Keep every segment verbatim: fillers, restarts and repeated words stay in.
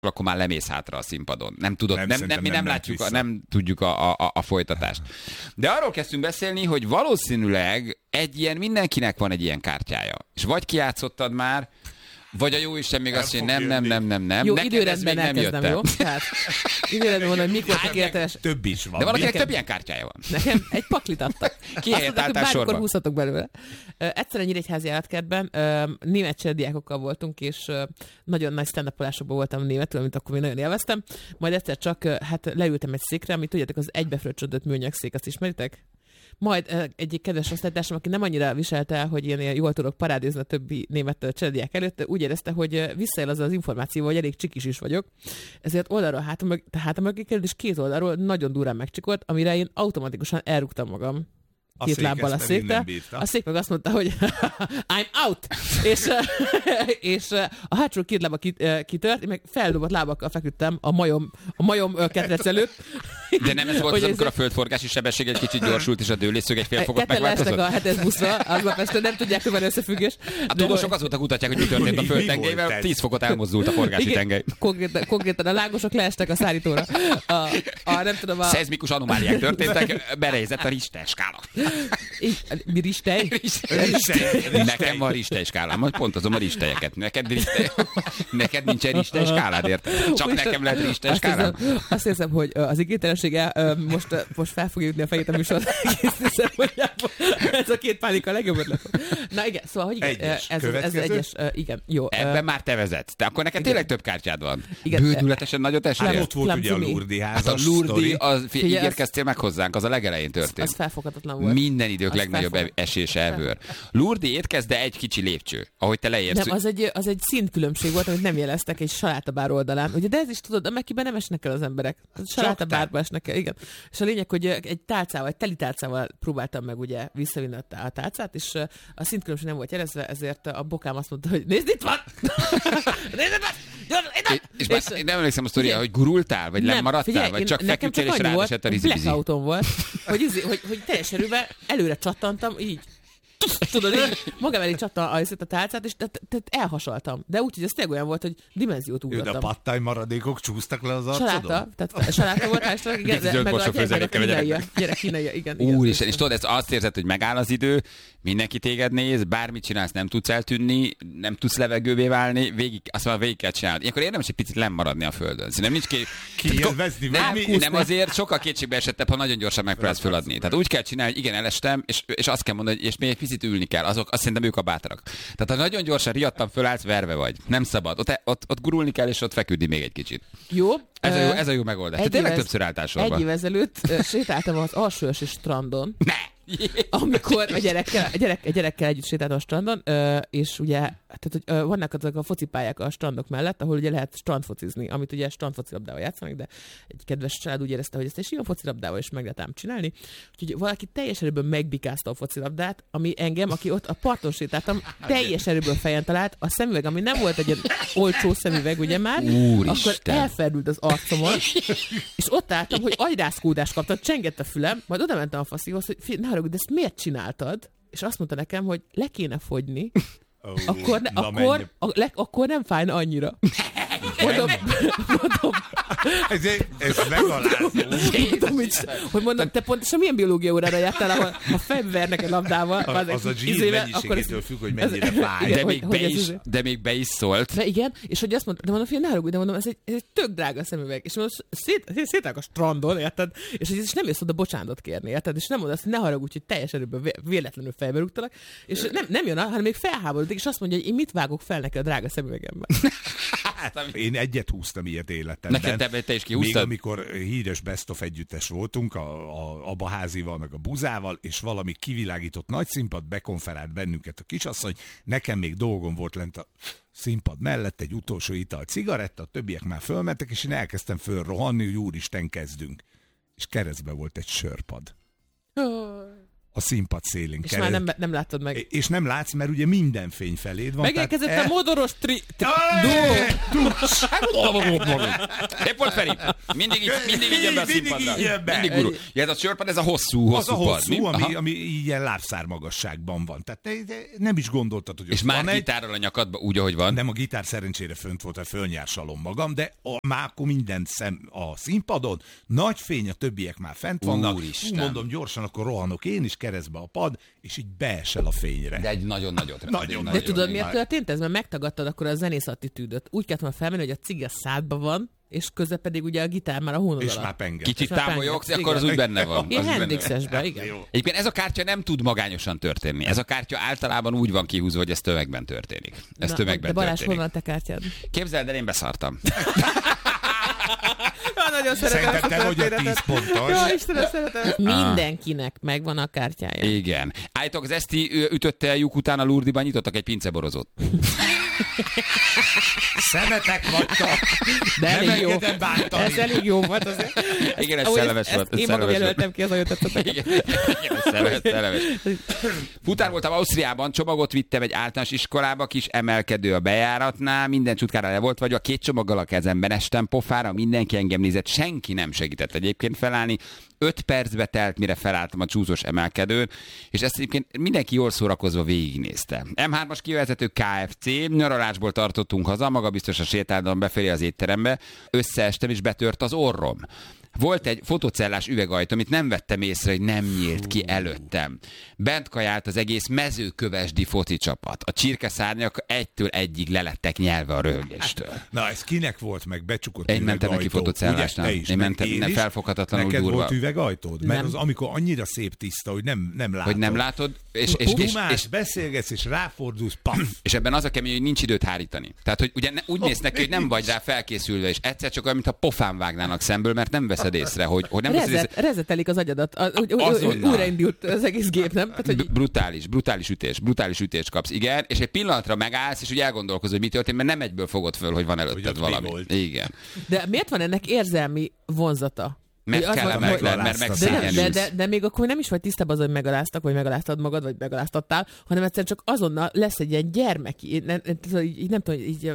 akkor már lemész hátra a színpadon. Nem tudod, nem, nem, nem, mi nem, nem látjuk, a, nem tudjuk a, a, a folytatást. De arról kezdtünk beszélni, hogy valószínűleg egy ilyen, mindenkinek van egy ilyen kártyája. És vagy kijátszottad már, vagy a jó Isten még azt mondja, nem, nem, nem, nem, nem. Jó, időrendben elkezdem, jó? Tehát időrendben mondom, hogy mikor tökéletes. Több is van. De valakinek több ilyen kártyája van. Nekem egy paklit adtak. Ki helyett álltál sorba? Bármikor húzhatok belőle. Egyszer egy nyíregyházi állatkertben német cseh diákokkal voltunk, és nagyon nagy stand-upolásokban voltam németül, amit akkor még nagyon élveztem. Majd egyszer csak hát leültem egy székre, amit tudjátok, az egybefröccsödött műanyag szék, azt ismeritek? Majd egyik kedves osztálytársam, aki nem annyira viselte, hogy én jól tudok parádézni a többi német cselediák előtt, úgy érezte, hogy visszaél az az információval, hogy elég csikis is vagyok. Ezért oldalról hátam, hátam mögé került, és két oldalról nagyon durán megcsikolt, amire én automatikusan elrúgtam magam. Két a lábbal a székre. A szék meg azt mondta, hogy I'm out! és, és a hátsó két lába kitört, én meg feldobott lábakkal feküdtem a majom, a majom ketrec előtt. De nem ez volt az, amikor a földforgási sebesség egy kicsit gyorsult, és a dőlészög egy fél fokot megváltozott? Ketten a hetes buszra, azban persze nem tudják, hogy van összefüggés. A tudósok azóta kutatják, hogy mi történt a földtengelyvel, tíz fokot elmozdult a forgási igen, tengely. Konkrétan, konkrétan a lángosok leestek a szállítóra. A, a, nem tudom, a... Szezmikus anomáliák történtek, bereizett a Richter skála. Mi Richter? Nekem van Richter skálám, majd pont azon a Richtelyeket. Neked, Richter... Neked nincsen Richter skálád, érted? Csak most nekem lehet Richter skálám. Azt hiszem, hogy az igénytelensége most, most fel fogja jutni a fejét a műsor. Ez a két pánika a legjobb ötlet. Na igen, szóval, hogy igen, egyes, ez, ez egyes, igen, jó. Ebben már te vezetsz. De akkor neked tényleg több kártyád van. Bődületesen nagyot estél. Ott volt ugye a Lurdi ház. Hát a Lurdi, ígérkeztél meg hozzánk, az a legelején történt. Az felfoghatatlan volt. Minden idők legnagyobb esés ever. Lurdi étkezd, de egy kicsi lépcső, ahogy te leérsz. Nem, az egy, az egy szintkülönbség volt, amit nem jeleztek egy salátabár oldalán. Ugye, de ez is tudod, amekiben nem esnek el az emberek. Salátabárba esnek el, igen. És a lényeg, hogy egy tálcával, egy teli tálcával próbáltam meg ugye visszavinni a tálcát, és a szintkülönbség nem volt jelezve, ezért a bokám azt mondta, hogy nézd, itt van! Nézd, itt van! És, és, és nem emlékszem a sztoria, hogy gurultál, vagy nem maradtál, vagy csak feküdtél és ráesett a rizibizi. Blackouton volt, hogy, hogy, hogy teljes erőben előre csattantam, így. Tudod, így magam elé csattam a, a tálcát, és tehát, tehát elhasaltam. De úgy, hogy ez tényleg olyan volt, hogy dimenziót ugrottam. De a pattály maradékok csúsztak le az arcodon? Saláta, tehát saláta volt, és igen, meg a kínaiak. Gyerek kínaiak, igen. Úristen, és tudod, ezt azt érzed, hogy megáll az idő, mindenki téged néz, bármit csinálsz, nem tudsz eltűnni, nem tudsz levegővé válni, végig, azt mondja, végig kell csinálni. Ilyenkor érdemes egy picit lemaradni a földön. Szerintem nincs ki... Kiélvezni, nem, nem azért sokkal kétségbe esettebb, ha nagyon gyorsan megpróbálsz föladni. Tehát úgy kell csinálni, hogy igen, elestem, és, és azt kell mondani, hogy és még egy picit ülni kell. Azok, azt szerintem ők a bátarak. Tehát ha nagyon gyorsan riadtam, fölállsz, verve vagy. Nem szabad. Ott, ott, ott gurulni kell, és ott feküdni még egy kicsit. Jó. Ez, uh, a, jó, ez a jó megoldás. Te tényleg többször álltál sorba. Egy év ezelőtt uh, sétáltam az Alsóösi strandon. Ne! Amikor a gyerekkel, a, gyerek, a gyerekkel együtt sétáltam a strandon, uh, és ugye tehát, hogy, uh, vannak azok a focipályák a strandok mellett, ahol ugye lehet strandfocizni, amit ugye strandfocilabdával játszanak, de egy kedves család úgy érezte, hogy ezt egy ilyen focilabdával is meg lehet ám csinálni. Úgyhogy valaki teljes erőből megbikázta a focilabdát, ami engem, aki ott a parton sétáltam, teljes erőből fejen talált. A szemüveg, ami nem volt egy ilyen olcsó szemüveg, ugye már, Úristen. Akkor elferdült az arcomon, és ott álltam, hogy agyrászkódást kaptam, csengett a fülem, majd oda mentem a faszihoz, hogy ne haragudj, de ezt miért csináltad? És azt mondta nekem, hogy le kéne fogyni, oh, akkor, ne, akkor, a, le, akkor nem fájna annyira. Mondom, mondom. Ez, ez megalázó. Mondom, hogy mondom, te pontosan milyen biológia órára jártál, ahol ha fejvernek egy labdával. Az, az a zsír mennyiségétől függ, hogy mennyire fáj. De, még be is, de még be is szólt. De igen, és hogy azt mondta, de mondom, hogy ne haragudj, de mondom, ez egy, ez egy tök drága szemüveg. És mondom, szét, szétállok a strandon, érted? És hogy is nem jössz oda bocsánatot kérni, érted? És nem mondod azt, hogy ne haragudj, hogy teljes erőből véletlenül fejbe rúgtalak. És nem, nem jön, hanem még felháborodik, és azt mondja, hogy én mit vágok fel neki a drága szemüvegemben. Én egyet húztam ilyet életemben. Neked te, te is kihúztad? Még amikor híres Best of együttes voltunk, a, a, a Baházival, meg a Buzával, és valami kivilágított nagy színpad bekonferált bennünket a kisasszony, nekem még dolgom volt lent a színpad mellett, egy utolsó ital, cigaretta, a többiek már fölmentek, és én elkezdtem fölrohanni, hogy úristen, kezdünk. És keresztbe volt egy sörpad. a színpad szélén. És kered... már nem, nem látod meg. És nem látsz, mert ugye minden fény feléd van. Megérkezett tehát... a modoros tri... tri... Épp volt, Feri. Mindig így, mindig így jön be a színpadra. Mindig gurul. Ja, ez a sörpad, ez a hosszú, hosszú az a hosszú, pad, ami, ami ilyen lábszár magasságban van. Tehát te, te nem is gondoltad, hogy és már gitárral a nyakadba, úgy, ahogy van. Nem, a gitár szerencsére fönt volt, hogy fölnyársalom magam, de a, már akkor minden szem a színpadon, nagy fény, a többiek már fent vannak. Úristen. Mondom, gyorsan, akkor rohanok én is keresztbe a pad, és így beesel a fényre. De egy nagyon nagyot. Nagyon, de tudod, miért történt ez? Mert megtagadtad akkor a zenész attitűdöt. Úgy kellett volna felmenni, hogy a cig a szádban van, és közben pedig ugye a gitár már a hónod és alatt. Már penge. Kicsit támolyogsz, akkor az úgy benne van. Én Hendrixesben, igen. Egyébként ez a kártya nem tud magányosan történni. Ez a kártya általában úgy van kihúzva, hogy ez tömegben történik. Ez Na, tömegben de Balázs, történik. hol van a te kártyád? Képzeld el, én beszartam. Ja, nagyon szeretem Szerintem te vagy a tíz pontos. Ja, Istenem, szeretem. Mindenkinek megvan a kártyája. Igen. Állítok, az Eszti ütötte a lyuk után a Lurdiban, nyitottak egy pinceborozót. Szemetek vagytok! De elég jó. Bántani. Ez elég jó volt azért. Igen, ez szellemes volt. Én magam jelöltem ki, ez nagyon tetszett. Igen, igen, ez szellemes, szellemes. Futár voltam Ausztriában, csomagot vittem egy általános iskolába, kis emelkedő a bejáratnál, minden csutkára le volt vagy, a két csomaggal a kezemben estem pofára, mindenki engem nézett, senki nem segített egyébként felállni. Öt percbe telt, mire felálltam a csúszós emelkedőn, és ezt egyébként mindenki jól szórakozva végignézte. em hármas kivezető ká ef cé, nyaralásból tartottunk haza, magabiztosan sétáltam befelé az étterembe, összeestem és betört az orrom. Volt egy fotocellás üvegajtó, amit nem vettem észre, hogy nem nyílt ki előttem. Bent kajált az egész mezőkövesdi foci csapat. A csirkeszárnyak egytől egyig lelettek nyelve a röhögéstől. Na, ez kinek volt meg becsukott Én mentem neki fotocellásnál. Én mentem, én nem is. felfoghatatlanul Neked durva. volt üvegajtód? Mert az, amikor annyira szép tiszta, hogy nem, nem látod. Hogy nem látod, és, és, és, Dumás, és, beszélgetsz, és ráfordulsz, paf! és ebben az a kemény, hogy nincs időt hárítani. Tehát, hogy ugye ne, úgy néz neki, hogy nem vagy rá felkészülve, és egyszer csak olyan, mintha pofán vágnának szemből, mert nem veszed észre, hogy, hogy nem veszed észre. Rezetelik az agyadat. A, úgy, úgy, újraindult az egész gép, nem? Tehát, hogy... Brutális, brutális ütés, brutális ütés kapsz, igen, és egy pillanatra megállsz, és úgy elgondolkozol, hogy mi történt, mert nem egyből fogod föl, hogy van előtted valami. Igen. De miért van ennek érzelmi vonzata? Mert kellemetlen, mert megszégyenülsz. De, de, de, de még akkor nem is vagy tisztában az, hogy megaláztak, vagy megaláztad magad, vagy megaláztattál, hanem egyszerűen csak azonnal lesz egy ilyen gyermeki, nem, így, nem tudom, így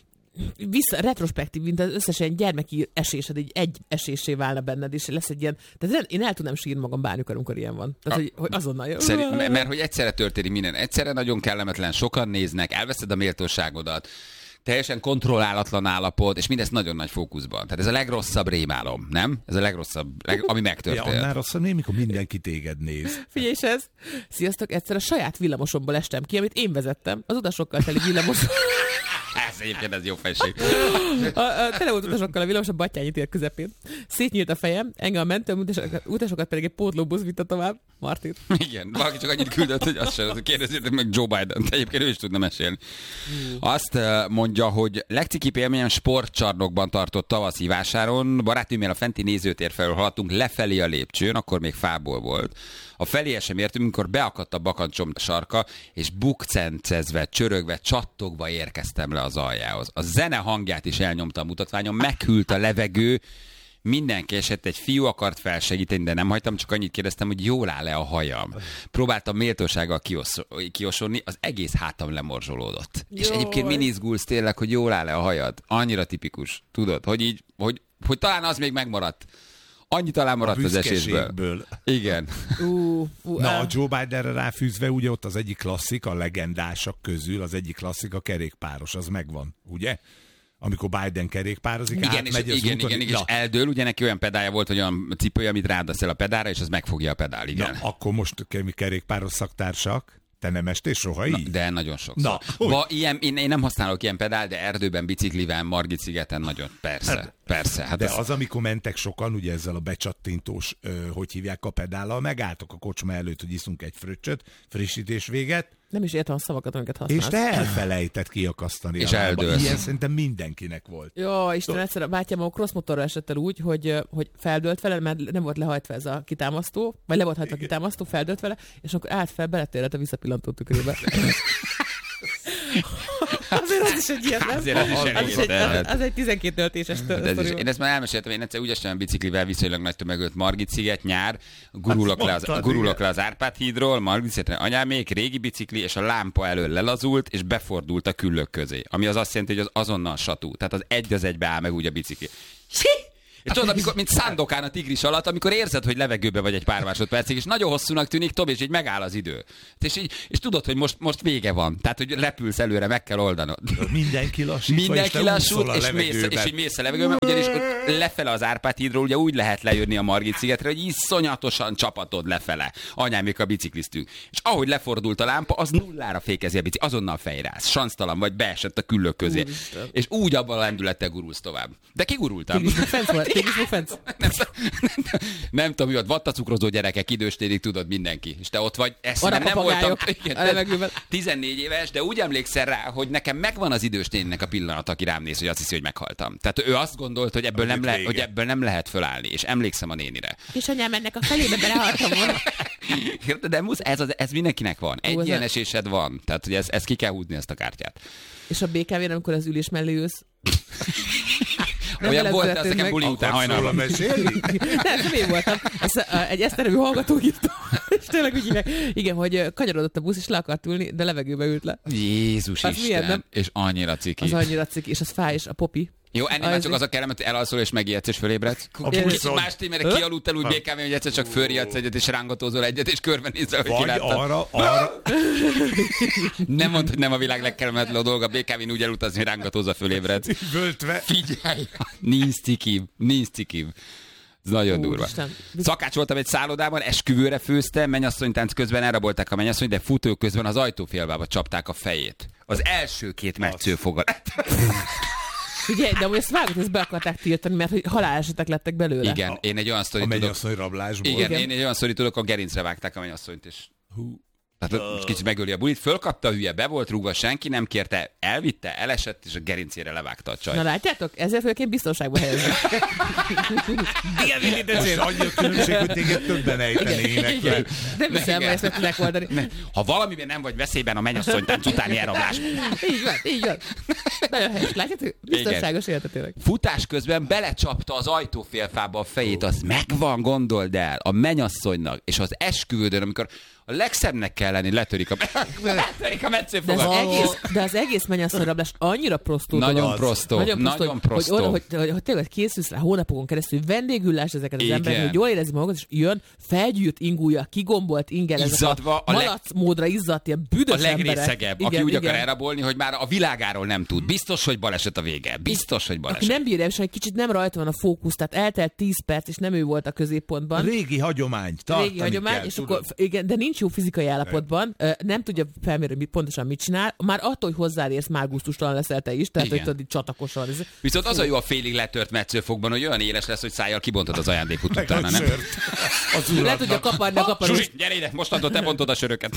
vissza, retrospektív, mint az összes ilyen gyermeki esésed, így egy esésé válna benned, és lesz egy ilyen, tehát én el tudnám sírni magam bármikor, amikor ilyen van. Tehát, hogy, hogy azonnal jön. Szerint, mert, mert hogy egyszerre történik minden, egyszerre nagyon kellemetlen, sokan néznek, elveszed a méltóságodat, teljesen kontrollálatlan állapot, és mindezt nagyon nagy fókuszban. Tehát ez a legrosszabb rémálom, nem? Ez a legrosszabb, leg, ami megtörtént. Ja, annál rosszabb nem, mikor mindenki téged néz. Figyelj is ez. Sziasztok, egyszer a saját villamosomból estem ki, amit én vezettem, az utasokkal teli villamos. Ez egyébként ez jó felség. A, a, tele volt utasokkal a villamos a Battyányi tér közepén. Szétnyílt a fejem, engem a mentő, utasokat, utasokat pedig egy pótlóbusz vitte tovább. Martin. Igen, valaki csak annyit küldött, hogy azt sem, kérdezzétek meg Joe Biden-t, egyébként ő is tudna mesélni. Mm. Azt mondja, hogy legcikibb élményem sportcsarnokban tartott tavaszi vásáron, barátnőmmel a fenti nézőtér felől haladtunk lefelé a lépcsőn, akkor még fából volt. A feléje sem értünk, amikor beakadt a bakancsom sarka, és bukcencezve, csörögve, csattogva érkeztem le az aljához. A zene hangját is elnyomta a mutatványon, meghűlt a levegő, mindenki esett, egy fiú akart felsegíteni, de nem hagytam, csak annyit kérdeztem, hogy jól áll-e a hajam. Próbáltam méltósággal kiosz, kiosonni, az egész hátam lemorzsolódott. Jaj. És egyébként min izgulsz tényleg, hogy jól áll-e a hajad? Annyira tipikus, tudod, hogy így, hogy, hogy talán az még megmaradt. Annyi talán maradt az esésből. Igen. Uh, uh, Na, a Joe Bidenre ráfűzve, ugye ott az egyik klasszik, a legendásak közül, az egyik klasszik, a kerékpáros, az megvan, ugye? Amikor Biden kerékpározik, igen, átmegy és, az igen, úton, igen, igen, és eldől, ugye neki olyan pedálja volt, hogy olyan cipője, amit rádasz el a pedálra, és az megfogja a pedál, igen. Na, akkor most mi kerékpáros szaktársak, te nem estél soha így? Na, de nagyon sokszor. Na, ba, ilyen, én, én nem használok ilyen pedál, de erdőben, biciklivel, Margit szigeten nagyon, persze, hát, persze. Hát de az... az, amikor mentek sokan, ugye ezzel a becsattintós, ö, hogy hívják a pedállal, megálltok a kocsma előtt, hogy iszunk egy fröccsöt, frissítés véget. Nem is értem a szavakat, amiket használsz. És te elfelejtett kiakasztani. És eldőlsz. Ilyen szerintem mindenkinek volt. Jó, Isten, egyszer a bátyám a crossmotorra esett el úgy, hogy, hogy feldőlt vele, mert nem volt lehajtva ez a kitámasztó, vagy le volt hajtva a kitámasztó, feldőlt vele, és akkor állt fel, beletérett a visszapillantó tükrébe. Azért az is egy ilyen, nem? Azért az is elég az, egy, terhet. az, az egy tizenkét töltéses sztori. Én ezt már elmeséltem, én egyszer úgy estem biciklivel viszonylag nagy tömegölt Margit-sziget, nyár, gurulok, le az, gurulok le az Árpád-hídról, Margit-szigetre anyámék, régi bicikli, és a lámpa elől lelazult, és befordult a küllők közé. Ami az azt jelenti, hogy az azonnal satú. Tehát az egy az egybe áll meg úgy a bicikli. És tudod, amikor, mint Szándokán a tigris alatt, amikor érzed, hogy levegőbe vagy egy pár másodpercig, és nagyon hosszúnak tűnik, Tomi, és így megáll az idő. És, így, és tudod, hogy most, most vége van. Tehát, hogy repülsz előre, meg kell oldanod. Mindenki lassít, Mindenki lassult, és, mész, és így mész a levegőben, ugyanis lefele az Árpád-hídról ugye úgy lehet lejönni a Margit-szigetre, hogy iszonyatosan csapatod lefele. Anyámék a bicikliztünk. És ahogy lefordult a lámpa, az nullára fékezi a bicikli, azonnal fejrász. Sansztalan vagy, beesett a küllők közé. Úristen. És úgy abban a lendülettel gurulsz tovább. De kigurultam. Nem, nem, nem, nem tudom, mi volt, vattacukrozó gyerekek, időstérig tudod mindenki. És te ott vagy, ezt nem, nem voltam igen, tizennégy éves, de úgy emlékszel rá, hogy nekem megvan az idősténnek a pillanat, aki rám néz, hogy azt hiszi, hogy meghaltam. Tehát ő azt gondolt, hogy ebből, nem, le, hogy ebből nem lehet fölállni, és emlékszem a nénire. És anyám, ennek a felébe belehaltam volna. De musz, ez, az, ez mindenkinek van. Egy ilyen esésed van. Tehát, hogy ez, ez ki kell húzni, ezt a kártyát. És a bé ká vén, amikor az ülés mellé ülsz, nem olyan volt, az nekem buli után hajnalban. Nem, nem én voltam. Ezt, uh, egy eszterevű hallgató írta. És tényleg úgy hívják. Igen, hogy kanyarodott a busz, és le akart ülni, de levegőbe ült le. Jézus az Isten. Milyen, és annyira ciki. Az annyira ciki, és az fáj, és a popi. Jó, ennél már csak az a kellemet, hogy elalszol és megijedsz és fölébredsz. Kicsit más témére kialudtál úgy bé ká vén, hogy egyszer csak fölriadsz egyet és rángatózol egyet, és körbenézel, hogy kiláttad. arra, arra. Nem mondd, hogy nem a világ legkellemetlenebb dolga, bé ká vén úgy elutazni, hogy rángatózol, fölébredsz. Völtve. Figyelj, nincs cikibb, nincs cikibb. Ez nagyon durva. Szakács voltam egy szállodában, esküvőre főztem, mennyasszonytánc közben elrabolták a mennyasszonyt, de futó közben az ajtófélbába csapták a fejét. Az első két metszőfogat. Ugye, de amúgy ezt vágott, ezt be akarták tiltani, mert hogy halálesetek lettek belőle. Igen, én egy olyan sztorit tudok... A mennyasszony rablásból. Igen, igen, én egy olyan sztorit tudok, a gerincre vágták a mennyasszonyt, és hú. Tehát uh. kicsit megöli a bulit, fölkapta a hülye, be volt rúgva, senki nem kérte, elvitte, elesett, és a gerincére levágta a csaj. Na látjátok, ezzel főként biztonságban helyezni. Igen, mindig ez annyi a különbség, hogy téged többen ejtenének. Nem hiszem, hogy ezt meg tudják oldani. Ha valamiben nem vagy veszélyben, a mennyasszonytánc utáni elrablás. Így van, így van. Nagyon helyes, látjátok? Biztonságos életet tényleg. Futás közben belecsapta az ajtófélfába a fejét, az megvan, gondold el, a mennyasszonynak, és az esküvődön, amikor a legszebbnek kell lenni, letörik a, letörik a metszőfogat. De az egész, de az egész mennyasszonyrablást annyira prostó. Nagyon prostó. Nagyon prostó. Nagyon prostó. Hogy, hogy, hogy, hogy tényleg készülsz rá hónapokon keresztül, vendégül lásd ezeket az embereket, hogy jól érezni magukat, és jön felgyűjt ingúja, kigombolt ingel, ezek a, a malac módra izzadt, ilyen büdös emberek. A legrészegebb, aki igen, úgy igen. akar elrabolni, hogy már a világáról nem tud. Biztos, hogy baleset a vége. Biztos, hogy baleset. Aki nem bírja, és egy kicsit nem rajta van a fókusz, tehát eltelt tíz perc, és nem ő volt a középpontban. Régi hagyomány. Régi hagyomány, kell, és akkor, igen, de nincs jó fizikai állapotban, nem tudja felmérni, hogy pontosan mit csinál. Már attól, hogy hozzáérsz, már gusztustalan leszel te is, tehát igen. Hogy tudod, csatakosan. Viszont az a jó a félig letört metszőfokban, hogy olyan éles lesz, hogy szájjal kibontod az ajándékot utána, nem? Le tudja kaparni a kaparós. Zsuzsi, gyere ide, mostantól te bontod a söröket.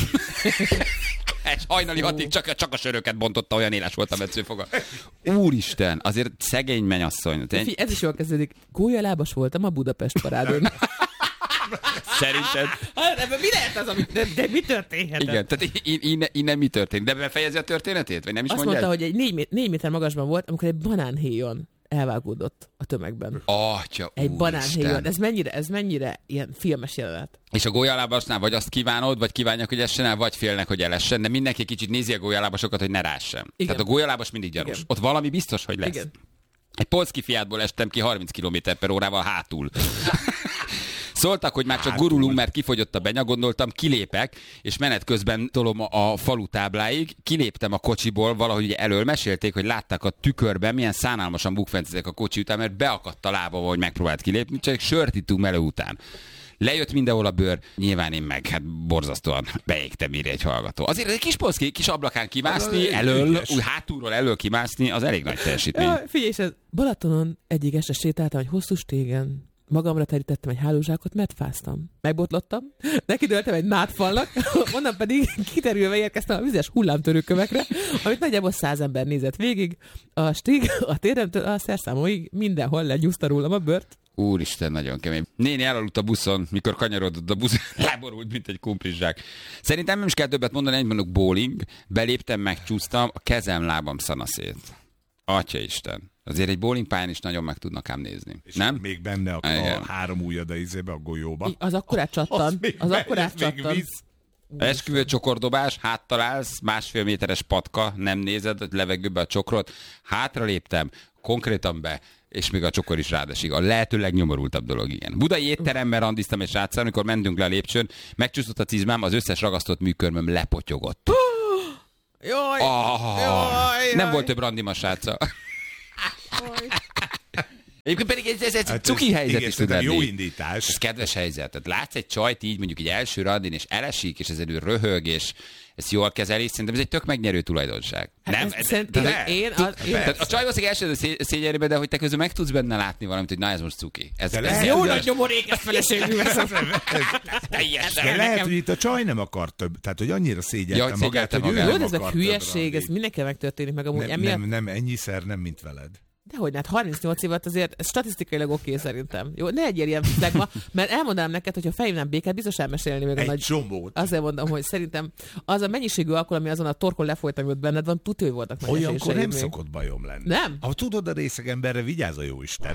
Egy hajnali hatig csak, csak a söröket bontotta, olyan éles volt a metszőfoga. Úristen, azért szegény mennyasszony. Fí, ez is jól kezdődik. Gólyalábas voltam a Budapest parádon. Szerinted? Ebben mi lehet az, amit, de, de mi történhetett? Igen, tehát innen, innen mi történt? De befejezi a történetét? Vagy nem is azt mondja? Azt mondta, hogy egy négy, négy méter magasban volt, amikor egy banánhéjon elvágódott a tömegben. Atya, egy banánhéjon. Ez mennyire, ez mennyire ilyen filmes jelenet. És a gólyalábasnál vagy azt kívánod, vagy kívánják, hogy essen el, vagy félnek, hogy elessen, de mindenki kicsit nézi a gólyalábasokat, hogy ne rássen. Igen. Tehát a gólyalábas mindig gyanús. Igen. Ott valami biztos, hogy lesz. Igen. Egy polszki Fiatból estem ki harminc kilométer per órával hátul. Szóltak, hogy már csak gurulunk, mert kifogyott a benya, gondoltam, kilépek, és menet közben tolom a falu tábláig, kiléptem a kocsiból, valahogy ugye elől mesélték, hogy látták a tükörben, milyen szánalmasan bukfencezek a kocsi után, mert beakadt a lábam, hogy megpróbált kilépni, csak sört ittunk melő után. Lejött mindenhol a bőr, nyilván én meg, hát borzasztóan beégtem, írja egy hallgató. Azért egy kis polszki, kis ablakán kimászni, elől, úgy hátulról elől kimászni, az elég nagy teljesítmény. Ja, figyelj, és ez Balatonon egyik este sétáltam egy hosszú stégen. Magamra terítettem egy hálózsákot, mert fáztam. Megbotlottam, nekidőltem egy nádfalnak, onnan pedig kiterülve érkeztem a vizes hullámtörőkövekre, amit nagyjából száz ember nézett végig. A stig a téremtől a szerszámóig mindenhol legyúzta rólam a bört. Úristen, nagyon kemény. Néni elaludt a buszon, mikor kanyarodott a busz, láborult, mint egy kumplizsák. Szerintem nem is kell többet mondani, egy mondjuk bowling, beléptem, megcsúsztam, a kezem, lábam szanaszét. Atyaisten. Azért egy bowlingpályán is nagyon meg tudnak ám nézni. És nem? még benne a, a három ujjad a izébe, a golyóba. Az akkorát csattan. Az, az akkorát csattan. Esküvő csokordobás, háttalálsz, másfél méteres patka, nem nézed a levegőbe a csokrot, hátra léptem, konkrétan be, és még a csokor is rádesik. A lehető legnyomorultabb dolog, igen. Budai étteremben randiztam egy sráccal, amikor mentünk le a lépcsőn, megcsúszott a cizmám, az összes ragasztott műkörmöm lepotyogott. Jaj, oh, jaj, nem jaj. volt több randima sráccal. Egyébként pedig ez, ez, ez hát cuki ez, helyzet igen, is tud lenni. Jó indítás. Ez kedves helyzet. Tehát látsz egy csajt így, mondjuk egy első randin, és elesik, és ezzel ő röhög, és ezt jól kezeli, szerintem ez egy tök megnyerő tulajdonság. Hát nem? Ez, ez, de, én, az, én tehát a csaj valószínűleg első szégyenében, de hogy te közül meg tudsz benne látni valamit, hogy na ez most cuki. Ez, ez ez jó nagy nyomorék, ezt feleségül veszem. De lehet, hogy itt a csaj nem akar több, tehát hogy annyira szégyelte ja, magát, hogy ő Jó, nem ez akar meg hülyeség, ez mindenki megtörténik meg amúgy. Nem, emiatt... nem, nem, ennyiszer nem, mint veled. Dehogy, hát harmincnyolc évet azért ez statisztikailag oké szerintem. Jó, ne egyél ilyen flegma, mert elmondanám neked, hogy ha felhívnám Békát, biztos elmesélni még egy a nagy... csomót. Azért mondom, hogy szerintem az a mennyiségű alkohol, ami azon a torkon lefolyt, amit benned van, tudja, hogy voltak meg. Olyankor nem még. Szokott bajom lenni. Nem? Ha tudod, a részeg emberre vigyázz a jóisten.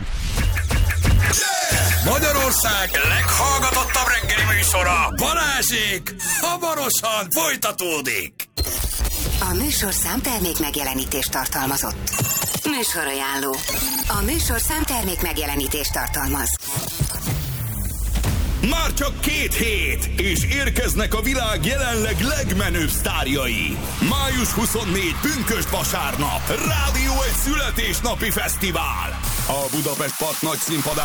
Magyarország leghallgatottabb reggeli műsora, Balázsék, hamarosan folytatódik. A műsorszám termék megjelenítést tartalmazott. Műsorajánló. A műsorszám termék megjelenítést tartalmaz. Már csak két hét, és érkeznek a világ jelenleg legmenőbb sztárjai. május huszonnégyedike pünkösd vasárnap. Rádió egy születésnapi fesztivál. A Budapest Park nagy színpadán